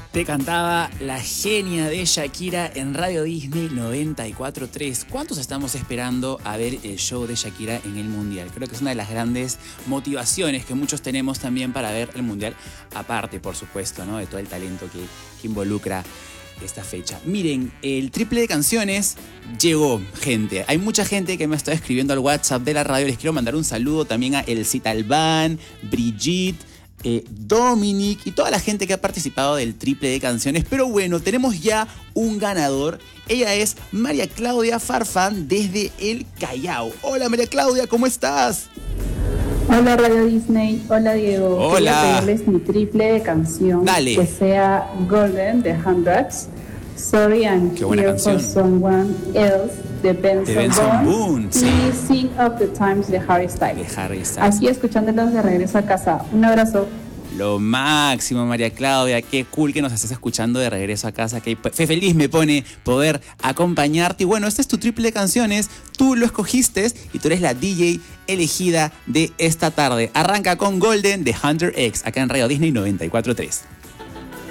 Te cantaba la genia de Shakira en Radio Disney 94.3. ¿Cuántos estamos esperando a ver el show de Shakira en el Mundial? Creo que es una de las grandes motivaciones que muchos tenemos también para ver el Mundial, aparte, por supuesto, ¿no?, de todo el talento que involucra esta fecha. Miren, el triple de canciones llegó, gente. Hay mucha gente que me ha estado escribiendo al WhatsApp de la radio. Les quiero mandar un saludo también a Elcita Albán, Brigitte, Dominic y toda la gente que ha participado del triple de canciones. Pero bueno, tenemos ya un ganador. Ella es María Claudia Farfán desde el Callao. Hola María Claudia, ¿cómo estás? Hola Radio Disney, hola Diego. Hola. Quería pedirles mi triple de canción. Dale. Que sea Golden de Hundreds, Sorry I'm Qué buena Here canción. for Someone Else de Benson Boone, sí. y Sing of the Times de Harry Styles. De Harry Styles. Aquí escuchándolos de regreso a casa. Un abrazo. Lo máximo, María Claudia. Qué cool que nos estés escuchando de regreso a casa. Qué feliz me pone poder acompañarte. Y bueno, este es tu triple de canciones. Tú lo escogiste y tú eres la DJ elegida de esta tarde. Arranca con Golden de Hunter X, acá en Radio Disney 94.3.